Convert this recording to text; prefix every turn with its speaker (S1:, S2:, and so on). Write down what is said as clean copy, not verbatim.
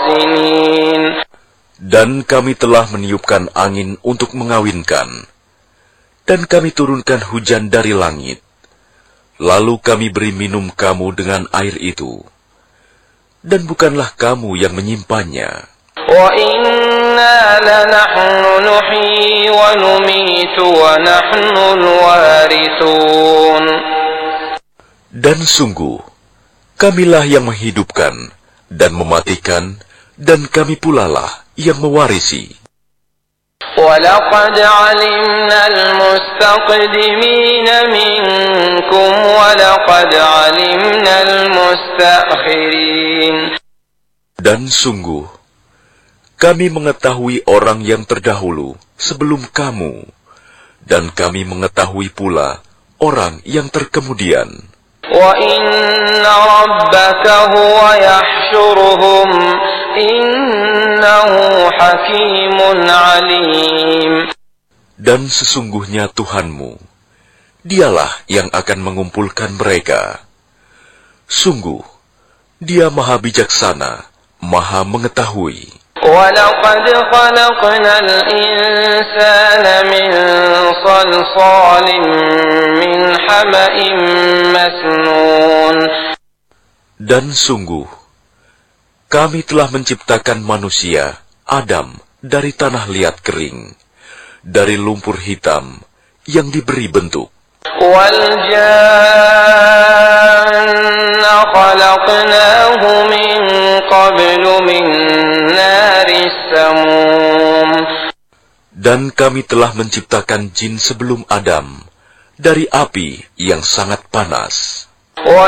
S1: سنين.
S2: Dan kami telah meniupkan angin untuk mengawinkan, dan kami turunkan hujan dari langit. Lalu kami beri minum kamu dengan air itu, dan bukanlah kamu yang menyimpannya.
S1: وَإِنَّا لَنَحْنُ نُحْيِي وَنُمِيتُ وَنَحْنُ الْوَارِثُونَ.
S2: Dan sungguh, kamilah yang menghidupkan dan mematikan, dan kami pulalah yang mewarisi.
S1: وَلَقَدْ عَلِمْنَا الْمُسْتَقْدِمِينَ مِنكُمْ وَلَقَدْ عَلِمْنَا الْمُسْتَأْخِرِينَ. Dan
S2: sungguh, kami mengetahui orang yang terdahulu sebelum kamu, dan kami mengetahui pula orang yang terkemudian.
S1: وَإِنَّ رَبَّكَ هُوَ يَحْشُرُهُمْ إِنَّهُ حَكِيمٌ عَلِيمٌ.
S2: Dan sesungguhnya Tuhanmu, Dialah yang akan mengumpulkan mereka. Sungguh, Dia Maha Bijaksana, Maha Mengetahui.
S1: وَلَقَدْ خَلَقْنَا الْإِنسَانَ مِنْ صَلْصَالٍ مِنْ حَمَإٍ مَسْنُونٍ.
S2: Dan sungguh, kami telah menciptakan manusia, Adam, dari tanah liat kering, dari lumpur hitam yang diberi bentuk.
S1: وَالْجَانَّ خَلَقْنَاهُ مِنْ قَبْلُ مِنْ نَارِ السَّمُومِ.
S2: Dan kami telah menciptakan jin sebelum Adam, dari api yang sangat panas.